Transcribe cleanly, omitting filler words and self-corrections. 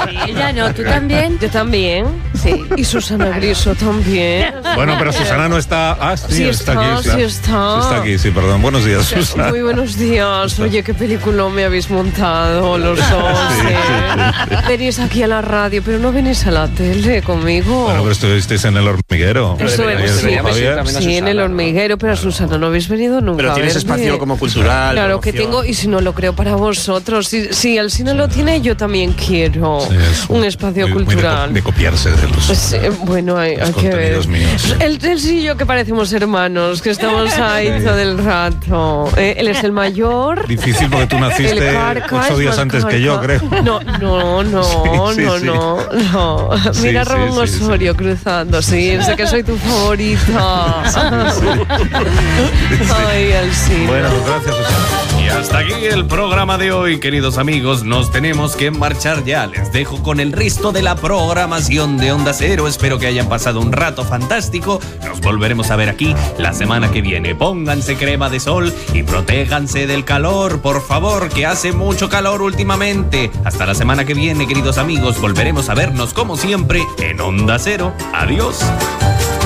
Ella no, ¿tú también? Yo también. Sí. Y Susana Griso también. Bueno, pero Susana no está. Ah, sí, Sí está está, aquí. Claro. sí está. Sí está aquí, sí, perdón. Buenos días, Susana. Muy buenos días. Oye, qué película me habéis montado los dos. Venís aquí a la radio, pero no venís a la tele conmigo. Bueno, pero estuvisteis en El Hormiguero. Sí, en El Hormiguero, pero a Susana no habéis venido nunca. Pero tienes a verme. espacio como cultural. Claro que promoción. tengo, y si no lo creo para vosotros. Si el cine lo tiene, yo también quiero un espacio cultural. De copiarse de los. Pues, bueno, hay que ver. contenidos míos. Él sí y yo que parecemos hermanos, que estamos ahí todo el rato. Él es el mayor. Difícil porque tú naciste El Carca 8 es días más antes que yo, Carca. creo. No. Sí, sí. Mira a Sí, Ramón sí, Osorio cruzando. Sí, sé que soy tu favorita. Ay, el cine. Bueno, pues gracias, Susana. Y hasta aquí el programa de hoy, queridos amigos. Nos tenemos que marchar ya. Les dejo con el resto de la programación de Onda Cero. Espero que hayan pasado un rato fantástico. Nos volveremos a ver aquí la semana que viene. Pónganse crema de sol y protéjanse del calor, por favor, que hace mucho calor últimamente. Hasta la semana que viene, queridos amigos. Volveremos a vernos como siempre en Onda Cero. Adiós.